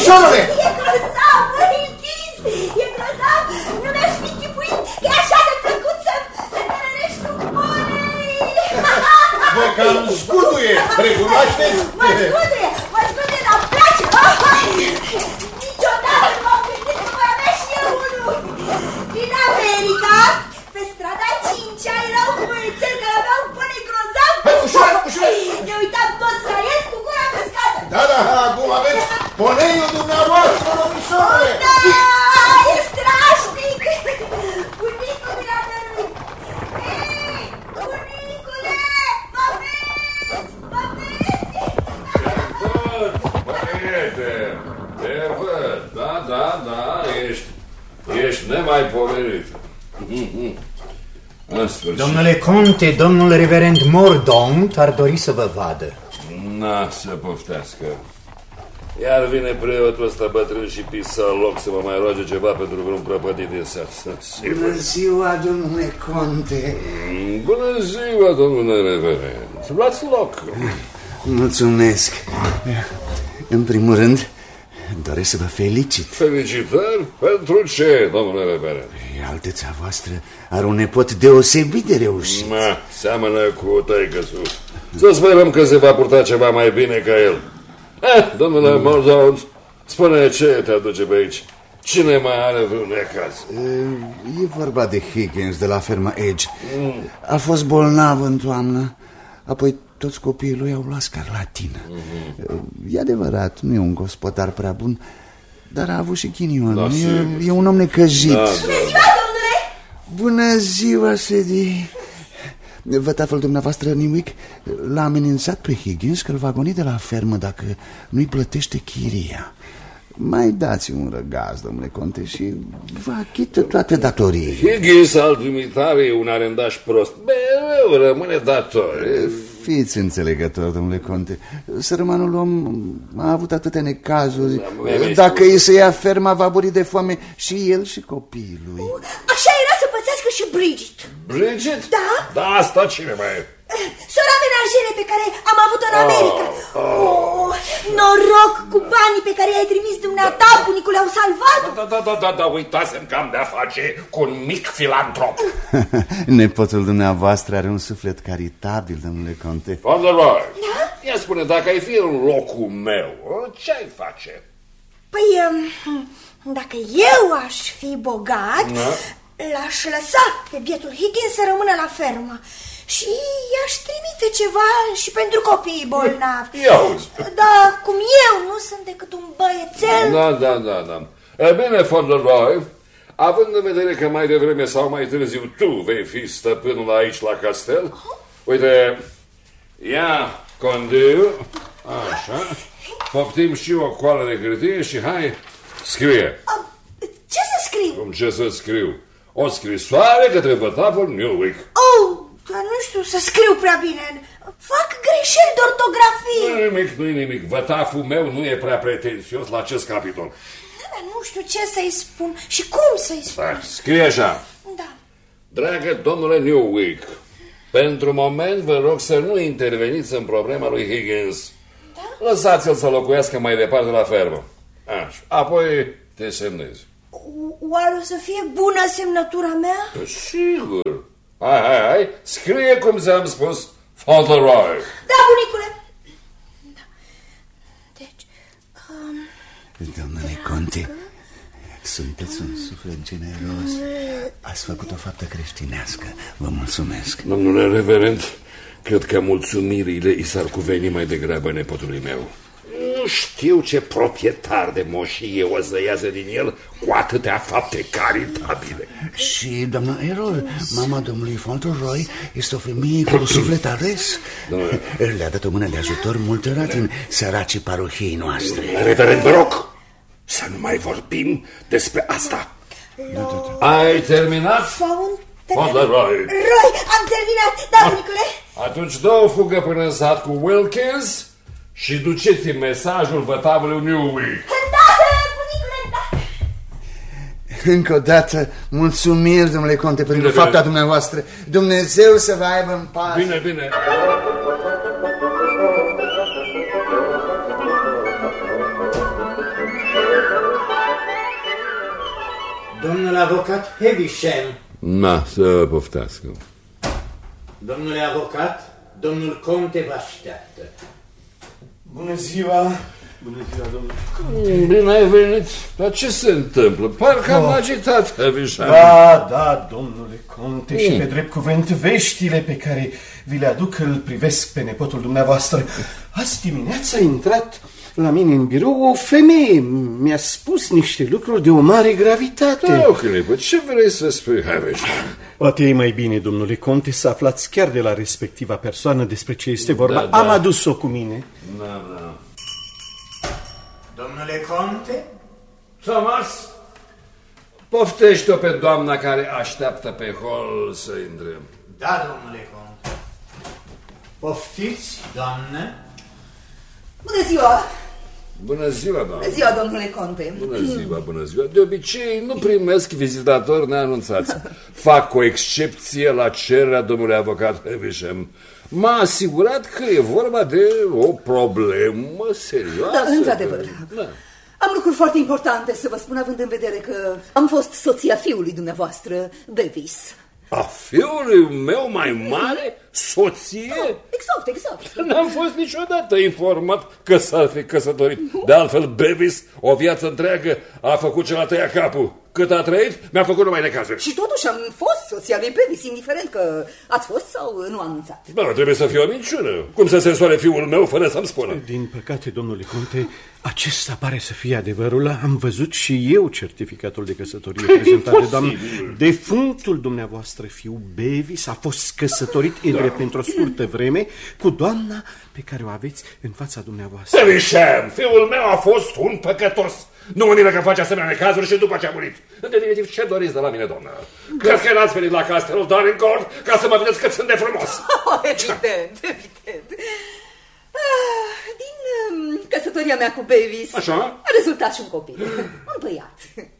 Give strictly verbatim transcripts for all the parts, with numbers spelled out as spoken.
domnișorule! E grozav, Higgins! E grozav! Nu mi-aș fi chipuit că e așa de plăcut să tărărești un ponei! Vă cam zguduie, recunoașteți? Mă zguduie, mă zguduie, dar îmi place! Niciodată nu m-am gândit că voi avea și eu unul! Din America, pe strada cincea, era un băiețel care avea un ponei grozav! Hai, ușor, ușor! Ne uitam toți la el cu gura căscată! Da, da, acum aveți poneiul dumneavoastră, domnișorule! Da, e strașnic! Bunicul bilaterului! Hei, bunicule! Mă vezi? Mă vezi? Băiete, te văd, da, da, da, ești, ești nemaipomenit. Domnule conte, domnul reverend Mordaunt ar dori să vă vadă. Na, să poftească. Iar vine preotul ăsta bătrân și pisaloc să mă mai roage ceva pentru vreun prăpădit din sat. Bună ziua, domnule conte. Bună ziua, domnule reverend. Luați loc. Mulțumesc. În primul rând, doresc să vă felicit. Felicitări? Pentru ce, domnule reverend? Alteța voastră are un nepot deosebit de reușit. Ma, seamănă cu tăică-sul. Să sperăm că se va purta ceva mai bine ca el. Eh, domnule mm. Mordaunt, spune ce te aduce pe aici. Cine mai are vreun necaz? E vorba de Higgins de la ferma Edge. Mm. A fost bolnav în toamnă, apoi toți copiii lui au luat scarlatină. Mm-hmm. E adevărat, nu e un gospodar prea bun, dar a avut și ghinion. Da, e, e un om necăjit. Da, da. Bună ziua, domnule! Bună ziua, Sadie. Vătaful dumneavoastră, Newick, l-a amenințat pe Higgins că îl va goni de la fermă dacă nu-i plătește chiria. Mai dați un răgaz, domnule conte, și vă achită toate datoriile. Higgins al dumitare e un arendaș prost. Mereu rămâne dator. Fiți înțelegător, domnule conte. Sărmanul om a avut atâtea necazuri. Dacă îi se ia ferma, va muri de foame și el și copiii lui. Așa era să pățească și Bridget. Bridget? Da? Da, asta cine mai e? Sora menajere pe care am avut-o în America. Oh, oh. Noroc cu banii pe care i-ai trimis dumneata, bunicul, au salvat. Da, da, da, da, da, uitasem că am de-a face cu un mic filantrop. Nepotul dumneavoastră are un suflet caritabil, domnule conte. Fauntleroy, da? Ia spune, dacă ai fi în locul meu, ce-ai face? Păi, dacă eu aș fi bogat, l-aș lăsa pe bietul Higgins să rămână la fermă. Și i-aș trimite ceva și pentru copiii bolnavi. Dar cum eu nu sunt decât un băiețel... Da, da, da, da. E bine, Fauntleroy, având în vedere că mai devreme sau mai târziu tu vei fi stăpânul aici la castel, uh-huh. Uite, ia condiu, așa, poftim și o coală de hârtie și hai, scrie. Uh, ce să scriu? Cum ce să scriu? O scrisoare către vătaful Newick. Oh! Dar nu știu să scriu prea bine. Fac greșeli de ortografie. Nu-i nimic, nu-i nimic. Vătaful meu nu e prea pretențios la acest capitol. Da, dar nu știu ce să-i spun și cum să-i spun. Da, scrie așa. Da. Dragă domnule Newick, pentru moment vă rog să nu interveniți în problema lui Higgins. Da? Lăsați-l să locuiască mai departe la fermă. Așa. Apoi te semnezi. Oare o să fie bună semnătura mea? Sigur. Hai, hai, hai, scrie cum ți-am spus, Fauntleroy. Da, bunicule. Da. Deci, um, domnule conte, sunteți un suflet generos. Ați făcut o faptă creștinească. Vă mulțumesc. Domnule reverend, cred că mulțumirile i s-ar cuveni mai degrabă nepotului meu. Nu știu ce proprietar de moșie o să iasă din el cu atâtea fapte caritabile. Și doamna Errol, mama domnului Fauntleroy, este o femeie cu suflet ales. Le-a dat o mână de ajutor multora din săracii parohiei noastre. Reverend, vă rog să nu mai vorbim despre asta. Da, da, da. Ai terminat? Fauntleroy. Roy, am terminat, da, bunicule. Atunci dă o fugă până în sat cu Wilkins și duceți-mi mesajul vătavului Newick. Da, bunicule, da. Încă o dată, mulțumiri, domnule conte, pentru bine, fapta bine. dumneavoastră. Dumnezeu să vă aibă în pace. Bine, bine. Domnul avocat Heavisham. Na, să poftească. Domnule avocat, domnul conte vă așteaptă. Bună ziua! Bună ziua, domnule. Bine ai venit. Dar ce se întâmplă? Parcă am agitat, Heavisham. Da, da, domnule conte, și pe drept cuvânt veștile pe care vi le aduc îl privesc pe nepotul dumneavoastră. Azi dimineața a intrat la mine în birou o femeie. Mi-a spus niște lucruri de o mare gravitate. Da, o clipă, ce vrei să spui, Heavisham? Poate e mai bine, domnule conte, să aflați chiar de la respectiva persoană despre ce este vorba. Da, da. Am adus-o cu mine. Da, da. Domnule conte? Thomas, poftește-o pe doamna care așteaptă pe hol să intre. Da, domnule conte. Poftiți, doamnă? Bună ziua! Bună ziua, doamnă. Bună ziua, domnule conte. Bună ziua, bună ziua. De obicei nu primesc vizitatori neanunțați. Fac o excepție la cererea domnului avocat Heavisham. M-a asigurat că e vorba de o problemă serioasă. Da, într-adevăr. Da. Am lucruri foarte importante să vă spun, având în vedere că am fost soția fiului dumneavoastră, Bevis. A fiului meu mai mare? Soție? Exact, exact. N-am fost niciodată informat că s-ar fi căsătorit. De altfel, Bevis, o viață întreagă, a făcut ce l-a tăiat capul. Cât a trăit, mi-a făcut numai necazuri. Și totuși am fost soția lui Bevis, indiferent că ați fost sau nu anunțat. Da, trebuie să fie o minciună. Cum să se însoare fiul meu fără să-mi spună? Din păcate, domnule conte, acesta pare să fie adevărul. Am văzut și eu certificatul de căsătorie prezentat de doamnă. Defunctul dumneavoastră fiu Bevis a fost căsătorit da. pentru o scurtă vreme cu doamna pe care o aveți în fața dumneavoastră. Heavisham, fiul meu a fost un păcătos. Nu mă miră că face asemenea necazuri și după ce a murit. În definitiv, ce doriți de la mine, doamnă? Cred că n-ați venit la castelul Dorincourt ca să mă vedeți cât sunt de frumos. Oh, evident, evident. Ah, din um, căsătoria mea cu Bevis Așa? a rezultat și un copil, un băiat.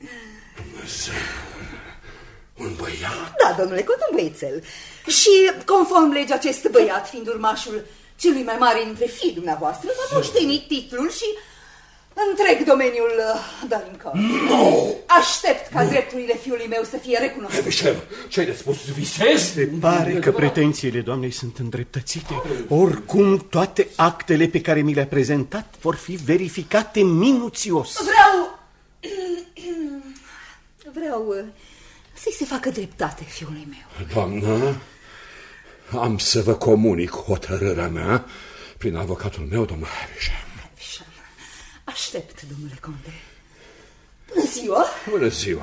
Un băiat? Da, domnule Cot, un băiețel. Și conform legii, acest băiat, fiind urmașul celui mai mare dintre fiii dumneavoastră, va moșteni titlul și întreg domeniul uh, Dorincourt. No! Aștept ca no. drepturile fiului meu să fie recunoscute. Heavisham, ce-ai de spus? Visezi? Se pare că pretențiile doamnei sunt îndreptățite. Oricum, toate actele pe care mi le-a prezentat vor fi verificate minuțios. Vreau... Vreau uh, să-i se facă dreptate fiului meu. Doamnă, am să vă comunic hotărârea mea prin avocatul meu, domnul Heavisham. Aștept, domnule conte. Bună ziua! Bună ziua!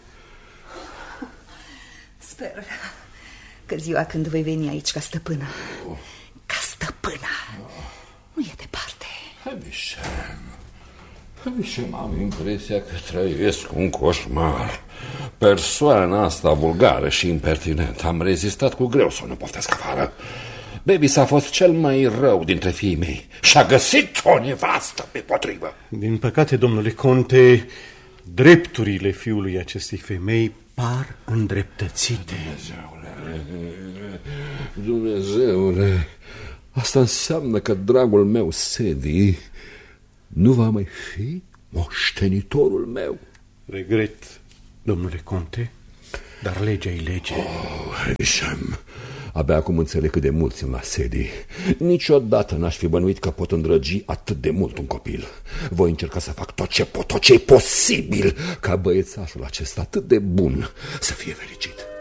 Sper că ziua când voi veni aici ca stăpână, ca stăpână, nu e departe. Heavisham, Heavisham, am impresia că trăiesc un coșmar. Persoana asta vulgară și impertinentă am rezistat cu greu să o nu poftesc afară. Bevis a fost cel mai rău dintre fiii mei și a găsit o nevastă pe potrivă. Din păcate, domnule conte, drepturile fiului acestei femei par îndreptățite. Dumnezeule, Dumnezeule, asta înseamnă că dragul meu Sedi nu va mai fi moștenitorul meu. Regret, domnule conte, dar legea e lege. Oh, Heavisham, abia acum înțeleg cât de mult țin la Sedi. Niciodată n-aș fi bănuit că pot îndrăgi atât de mult un copil. Voi încerca să fac tot ce pot, tot ce e posibil ca băiețașul acesta atât de bun să fie fericit.